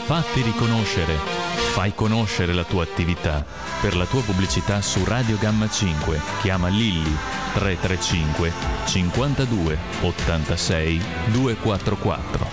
Fatti riconoscere. Fai conoscere la tua attività. Per la tua pubblicità su Radio Gamma 5 chiama Lilli 335 52 86 244.